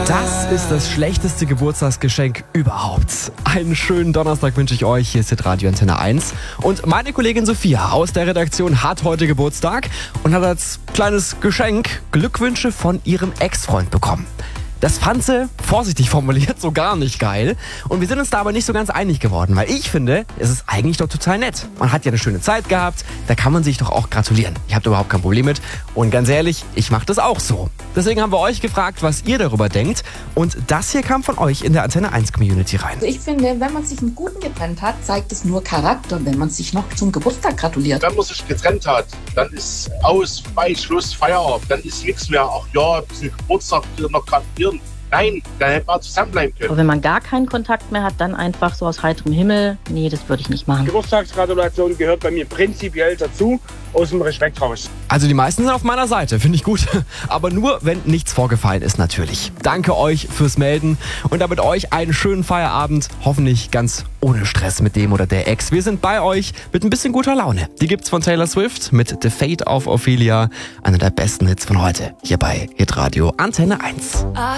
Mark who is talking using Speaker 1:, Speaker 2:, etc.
Speaker 1: Das ist das schlechteste Geburtstagsgeschenk überhaupt. Einen schönen Donnerstag wünsche ich euch. Hier ist Radio Antenne 1. Und meine Kollegin Sophia aus der Redaktion hat heute Geburtstag und hat als kleines Geschenk Glückwünsche von ihrem Ex-Freund bekommen. Das fand sie, vorsichtig formuliert, so gar nicht geil. Und wir sind uns da aber nicht so ganz einig geworden, weil ich finde, es ist eigentlich doch total nett. Man hat ja eine schöne Zeit gehabt, da kann man sich doch auch gratulieren. Ich habe da überhaupt kein Problem mit. Und ganz ehrlich, ich mache das auch so. Deswegen haben wir euch gefragt, was ihr darüber denkt. Und das hier kam von euch in der Antenne 1 Community rein.
Speaker 2: Also ich finde, wenn man sich einen Guten getrennt hat, zeigt es nur Charakter, wenn man sich noch zum Geburtstag gratuliert.
Speaker 3: Wenn man sich getrennt hat, dann ist aus, bei Schluss, Feierabend, dann ist nichts mehr. Ach ja, ein bisschen Geburtstag noch gratulieren. Nein, dann hätte man zusammenbleiben können.
Speaker 4: Aber wenn man gar keinen Kontakt mehr hat, dann einfach so aus heiterem Himmel, nee, das würde ich nicht machen.
Speaker 5: Geburtstagsgratulation gehört bei mir prinzipiell dazu, aus dem Respekt raus.
Speaker 1: Also die meisten sind auf meiner Seite, finde ich gut. Aber nur, wenn nichts vorgefallen ist natürlich. Danke euch fürs Melden und damit euch einen schönen Feierabend. Hoffentlich ganz ohne Stress mit dem oder der Ex. Wir sind bei euch mit ein bisschen guter Laune. Die gibt's von Taylor Swift mit The Fate of Ophelia. Einer der besten Hits von heute. Hier bei Hitradio Antenne 1.